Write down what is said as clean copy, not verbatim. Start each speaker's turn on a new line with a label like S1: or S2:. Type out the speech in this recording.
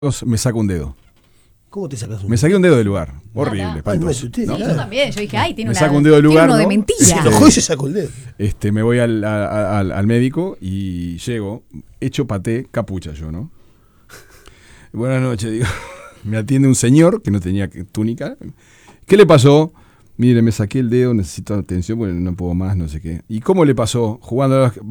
S1: me saco un dedo.
S2: ¿Cómo te sacas un dedo?
S1: Me saqué un dedo del lugar. Horrible.
S2: Ay, me
S1: espantoso,
S2: asusté,
S1: ¿no?
S3: Sí,
S2: claro.
S3: yo también. Yo dije, ay, tiene
S1: Me
S3: una.
S1: saco un dedo del lugar,
S3: tiene uno de
S1: ¿no?
S3: mentira.
S2: Se enojó y se sacó el dedo.
S1: Me voy al médico y llego, hecho paté, capucha yo, ¿no? Buenas noches, digo. Me atiende un señor que no tenía túnica. ¿Qué le pasó? Mire, me saqué el dedo, necesito atención porque no puedo más, no sé qué. ¿Y cómo le pasó? Jugando a